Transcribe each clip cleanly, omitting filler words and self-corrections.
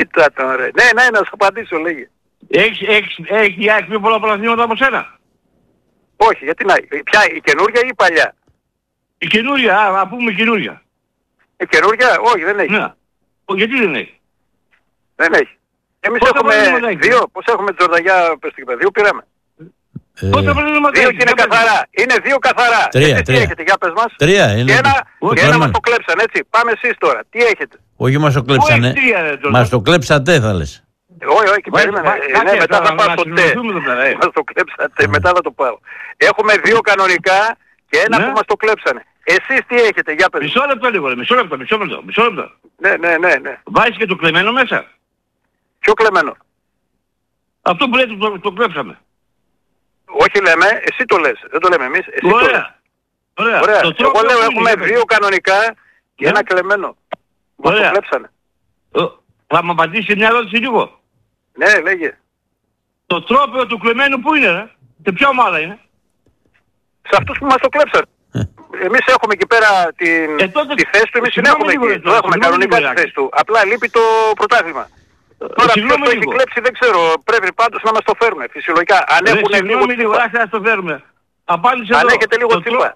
Κοίτα τον ρε. Ναι, να σου απαντήσω, λέγε. Έχει πιο πολλά πρωταθλήματα από σένα. Όχι, γιατί να... Ποια, η καινούργια ή η παλιά? Η καινούργια, α πούμε καινούργια. Η καινούργια, όχι, δεν έχει. Ναι. Γιατί δεν έχει? Δεν έχει. Εμείς έχουμε δύο. Πώς έχουμε τη Ζορδαγιά, πες την δύο πήραμε. Δύο και είναι καθαρά. Είναι δύο καθαρά. Τρία. Τι έχετε, για πες μας. Τρία είναι. Και ένα μας το κλέψαν, έτσι. Πάμε εσείς τώρα. Τι έχετε? Όχι μας το κλέψανε. Μας το κλέψατε θα λες. Όχι, περίμενε. Ναι, μετά θα πάω στο τε. Μας το κλέψατε, μετά θα το πάω. Έχουμε δύο κανονικά και ένα που μας το κλέψανε. Εσείς τι έχετε, για πες. Μισό λεπτό λίγο, μισό λεπτό. Ναι. Βάζεις και το κλεμμένο μέσα. Ποιο κλεμμένο? Αυτό που λέτε το κλέψαμε. Όχι λέμε, εσύ το λες, δεν το λέμε εμείς. Εσύ Ωραία. Ωραία. Εγώ λέω έχουμε δύο κανονικά και ένα κλεμμένο. Μας το κλέψανε. Θα μου απαντήσει μια ερώτηση λίγο. Ναι, λέγε. Το τρόπαιο του κλεμμένου πού είναι, ρε? Σε ποια ομάδα είναι? Σε αυτούς που μας το κλέψαν. Εμείς έχουμε εκεί πέρα τη θέση του, εμείς την έχουμε εκεί. Το έχουμε κανονικά τη θέση του. Απλά λείπει το πρωτάθλημα. Τώρα ποιος το έχει κλέψει δεν ξέρω. Πρέπει πάντως να μας το φέρουμε φυσιολογικά. Αν έχουν λίγο τσίπα. Να το φέρουμε. Αν έχετε λίγο τσίπα.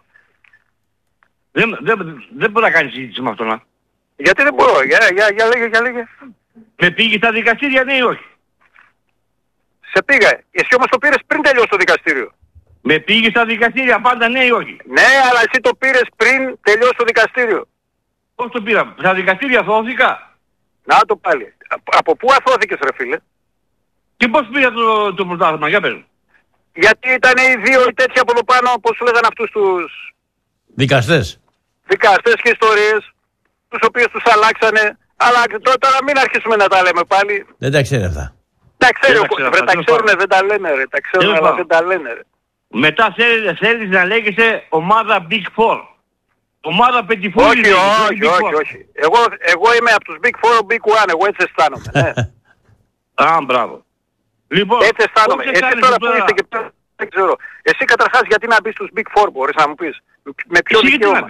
Δεν μπορεί να κάνει συζήτηση με αυτόν. Γιατί δεν μπορώ. Για λέγε. Με πήγε στα δικαστήρια, ναι ή όχι? Σε πήγα. Εσύ όμως το πήρες πριν τελειώσει το δικαστήριο. Με πήγε στα δικαστήρια πάντα, ναι ή όχι? Ναι, αλλά εσύ το πήρες πριν τελειώσει το δικαστήριο. Πώς το πήρα? Στα δικαστήρια αθώθηκα. Να το πάλι. Από πού αθώθηκες ρε φίλε? Και πώς πήρα το πρωτάθλημα, για πες. Γιατί ήταν οι δύο οι τέτοιοι από εδώ πάνω, πώς σου λέγανε αυτούς τους... Δικαστές. Δικαστές και ιστορίες, τους οποίους τους αλλάξανε. Αλλά τώρα μην αρχίσουμε να τα λέμε πάλι. Δεν τα ξέρει αυτά. Τα ξέρουνε, δεν τα λένε ρε. Τα ξέρουν αλλά δεν τα λένε ρε. Μετά θέλεις να λέγεσαι ομάδα Big Four. Ομάδα πεντιφούρη. Όχι. Εγώ είμαι από τους Big Four, Big One, εγώ έτσι αισθάνομαι. Ναι. Α, μπράβο. Λοιπόν, έτσι αισθάνομαι. Εσύ τώρα που είστε και πέρα, δεν ξέρω. Εσύ καταρχάς γιατί να μπεις στους Big Four, μπορείς να μου πεις. Με ποιο δικαίωμα?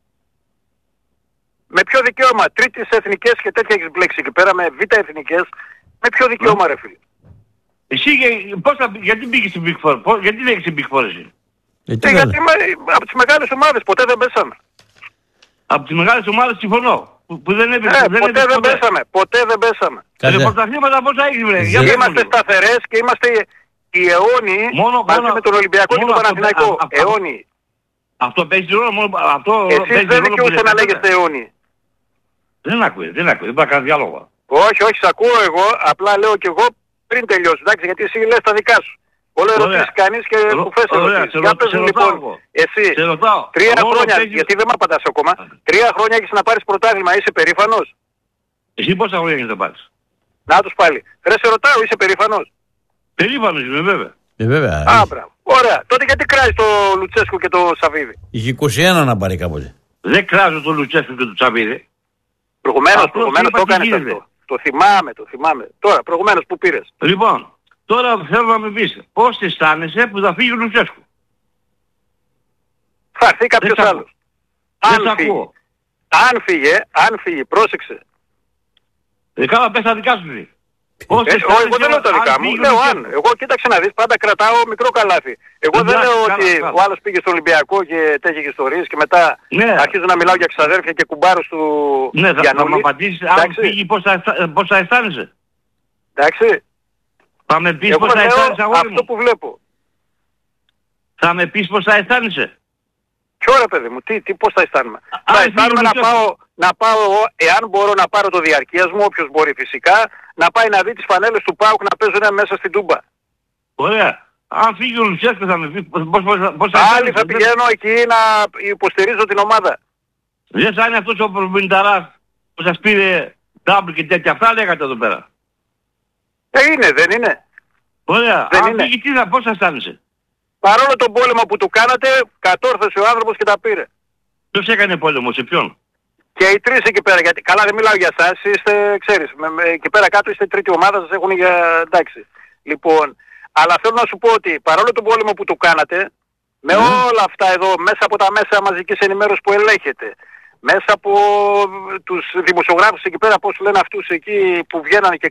Με ποιο δικαίωμα? Τρίτης εθνικές και τέτοια έχεις μπλέξει εκεί πέρα με β' εθνικές. Με ποιο δικαίωμα ρε φίλε? Εσύ γιατί μπήκες στην Big Four, γιατί δεν έχεις Big Four εσύ? Γιατί από τις μεγάλες ομάδες ποτέ δεν πέσαμε. Από τις μεγάλες ομάδες συμφωνώ. Που δεν ποτέ δεν πέσαμε. Τα πρωταθλήματα πόσα έχεις βρε? Είμαστε σταθερές και είμαστε οι αιώνιοι μαζί με τον Ολυμπιακό και τον Παναθηναϊκό. Αιώνιοι. Αυτό παίζει ρόλο μόνο. Εσείς δεν δικαιούσε να λέγεστε αιώνιοι. Δεν ακούει, δεν μπορεί να κάνει διάλογο. Όχι, σ' ακούω εγώ, απλά λέω κι εγώ πριν τελειώσει, εντάξει, γιατί εσύ λες τα δικά σου. Όλες ερωτήσεις κάνεις και κουφές ερωτήσεις. Για πες μου λοιπόν, εσύ, 3 χρόνια, γιατί δεν μ' απαντάς ακόμα, 3 χρόνια έχεις να πάρεις πρωτάθλημα, είσαι περήφανος? Εσύ πόσα χρόνια έχεις να πάρεις? Να τους πάλι. Ρε σε ρωτάω, είσαι περήφανος? Περήφανος είμαι βέβαια. Βέβαια. Α, μπράβο. Ωραία. Τότε γιατί κράζεις το Λουτσέσκο και το Σαββίδη? Είχε 21 να πάρει κάποτε. Δεν κράζω το Λουτσέσκο και το Σαββίδη. Προηγουμένως το έκανες αυτό. Το θυμάμαι. Τώρα, προηγουμένως που πήρες? Λοιπόν, τώρα θέλω να με πεις, πώς αισθάνεσαι που θα φύγει ο Λουτσέσκο? Θα έρθει κάποιος άλλος. Αν φύγει, πρόσεξε. Καλά πες τα δικά σου λέει. Εγώ δεν λέω τα δικά μου, λέω αν. Εγώ κοίταξε να δεις, πάντα κρατάω μικρό καλάθι. Εγώ δεν λέω ότι ο άλλος πήγε στο Ολυμπιακό και τέτοιες ιστορίες και μετά αρχίζω να μιλάω για ξαδέρφια και κουμπάρους του Γιαννούλη. Ναι, θα μου απαντήσεις, αν φύγει πώς θα αισθάνεσαι? Εντάξει. Θα με πεις πώς θα αισθάνεσαι αγόρι μου? Αυτό που βλέπω. Θα με πεις πώς θα αισθάνεσαι? Ποιο ρε παιδί μου, πώς θα αισθάνομαι? Θα αισθάνομαι να πάω, εάν μπορώ να πάρω το διαρκείας μου, όποιος μπορεί φυσικά, να πάει να δει τις φανέλες του ΠΑΟΚ να παίζουν μέσα στην Τούμπα. Ωραία. Αν φύγει ο Λουτσέσκο θα με πει πώς θα Άλλοι θα πηγαίνω εκεί να υποστηρίζω την ομάδα. Δεν θα είναι αυτός ο προπονηταράς που σας πήρε double και τέτοια, αυτά λέγατε εδώ πέρα. Δεν είναι. Ωραία. Αν φύγει πώς θα αισθάνεσαι? Παρόλο τον πόλεμο που του κάνατε, κατόρθωσε ο άνθρωπος και τα πήρε. Ποιος έκανε πόλεμο, σε ποιον? Και οι τρεις εκεί πέρα, γιατί καλά δεν μιλάω για εσάς, είστε, ξέρεις, εκεί πέρα κάτω είστε τρίτη ομάδα, σας έχουν για εντάξει. Λοιπόν, αλλά θέλω να σου πω ότι παρόλο τον πόλεμο που του κάνατε, με όλα αυτά εδώ, μέσα από τα μέσα μαζικής ενημέρωσης που ελέγχετε, μέσα από τους δημοσιογράφους εκεί πέρα, πώς λένε αυτούς εκεί που βγαίνανε και